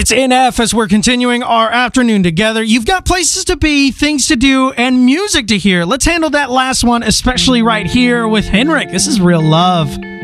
It's NF as we're continuing our afternoon together. You've got places to be, things to do, and music to hear. Let's handle that last one, especially right here with Henrik. This is Real Love.